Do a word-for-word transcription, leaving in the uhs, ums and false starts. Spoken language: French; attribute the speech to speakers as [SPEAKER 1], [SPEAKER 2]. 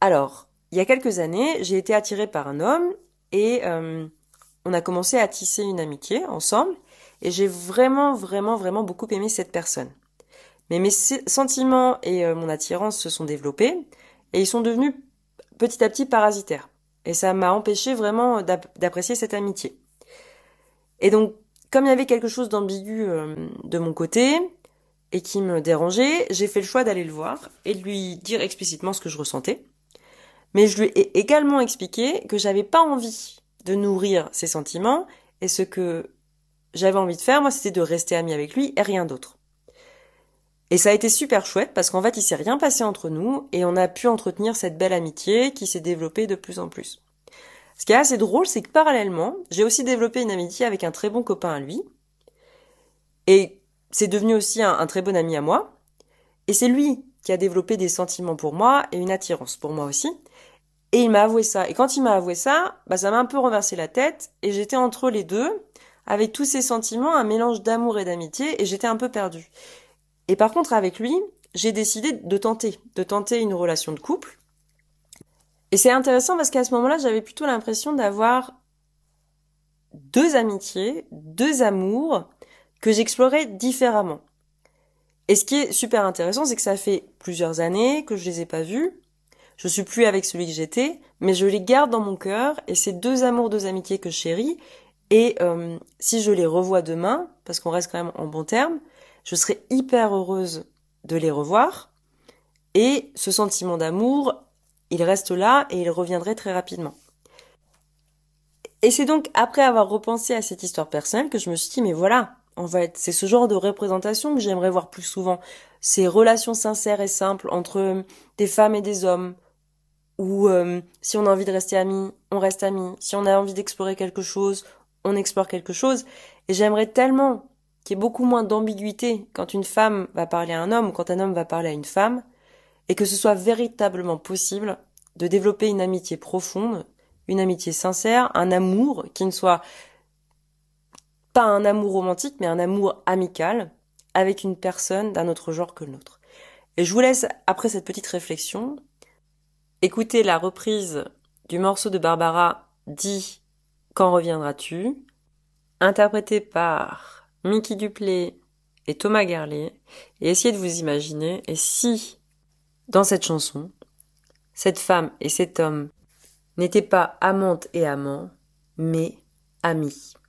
[SPEAKER 1] Alors, il y a quelques années, j'ai été attirée par un homme et euh, on a commencé à tisser une amitié ensemble et j'ai vraiment, vraiment, vraiment beaucoup aimé cette personne. Mais mes sentiments et euh, mon attirance se sont développés et ils sont devenus petit à petit parasitaires. Et ça m'a empêché vraiment d'apprécier cette amitié. Et donc, comme il y avait quelque chose d'ambigu euh, de mon côté et qui me dérangeait, j'ai fait le choix d'aller le voir et de lui dire explicitement ce que je ressentais. Mais je lui ai également expliqué que j'avais pas envie de nourrir ses sentiments et ce que j'avais envie de faire, moi, c'était de rester amie avec lui et rien d'autre. Et ça a été super chouette parce qu'en fait, il s'est rien passé entre nous et on a pu entretenir cette belle amitié qui s'est développée de plus en plus. Ce qui est assez drôle, c'est que parallèlement, j'ai aussi développé une amitié avec un très bon copain à lui et c'est devenu aussi un, un très bon ami à moi. Et c'est lui qui a développé des sentiments pour moi et une attirance pour moi aussi. Et il m'a avoué ça. Et quand il m'a avoué ça, bah ça m'a un peu renversé la tête et j'étais entre les deux avec tous ces sentiments, un mélange d'amour et d'amitié et j'étais un peu perdue. Et par contre, avec lui, j'ai décidé de tenter, de tenter une relation de couple. Et c'est intéressant parce qu'à ce moment-là, j'avais plutôt l'impression d'avoir deux amitiés, deux amours que j'explorais différemment. Et ce qui est super intéressant, c'est que ça fait plusieurs années que je les ai pas vus. Je suis plus avec celui que j'étais, mais je les garde dans mon cœur et c'est deux amours, deux amitiés que je chéris. Et euh, si je les revois demain, parce qu'on reste quand même en bons termes, je serai hyper heureuse de les revoir. Et ce sentiment d'amour, il reste là et il reviendrait très rapidement. Et c'est donc après avoir repensé à cette histoire personnelle que je me suis dit, mais voilà, en fait, c'est ce genre de représentation que j'aimerais voir plus souvent. Ces relations sincères et simples entre des femmes et des hommes, où euh, si on a envie de rester amis, on reste amis. Si on a envie d'explorer quelque chose, on explore quelque chose. Et j'aimerais tellement qu'il y ait beaucoup moins d'ambiguïté quand une femme va parler à un homme ou quand un homme va parler à une femme, et que ce soit véritablement possible de développer une amitié profonde, une amitié sincère, un amour qui ne soit pas un amour romantique, mais un amour amical avec une personne d'un autre genre que le nôtre. Et je vous laisse, après cette petite réflexion, écoutez la reprise du morceau de Barbara dit Quand reviendras-tu, interprété par Mickey Duplay et Thomas Gerlet, et essayez de vous imaginer, et si, dans cette chanson, cette femme et cet homme n'étaient pas amante et amant, mais amis.